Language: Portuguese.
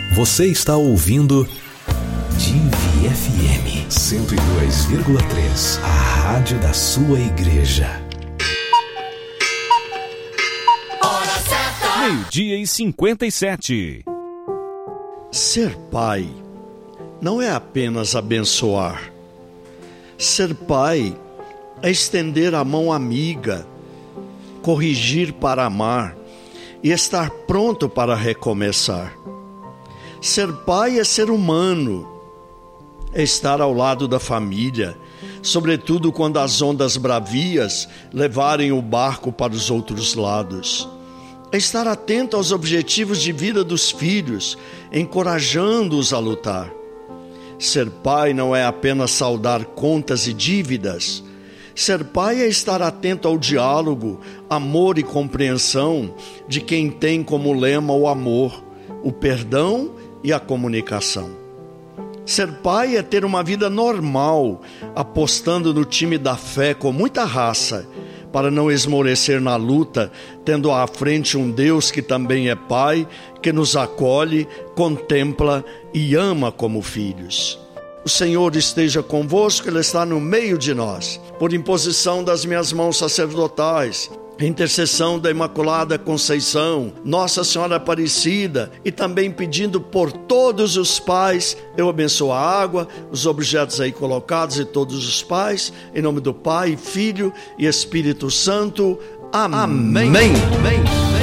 Você está ouvindo Divi FM 102,3, a rádio da sua igreja. Hora certa. 12:57. Ser pai não é apenas abençoar. Ser pai é estender a mão amiga, corrigir para amar e estar pronto para recomeçar. Ser pai é ser humano, é estar ao lado da família, sobretudo quando as ondas bravias levarem o barco para os outros lados. É estar atento aos objetivos de vida dos filhos, encorajando-os a lutar. Ser pai não é apenas saldar contas e dívidas. Ser pai é estar atento ao diálogo, amor e compreensão de quem tem como lema o amor, o perdão e a comunicação. Ser pai é ter uma vida normal, apostando no time da fé com muita raça, para não esmorecer na luta, tendo à frente um Deus que também é Pai, que nos acolhe, contempla e ama como filhos. O Senhor esteja convosco, Ele está no meio de nós. Por imposição das minhas mãos sacerdotais, intercessão da Imaculada Conceição, Nossa Senhora Aparecida, e também pedindo por todos os pais, eu abençoo a água, os objetos aí colocados e todos os pais, em nome do Pai, Filho e Espírito Santo. Amém. Amém.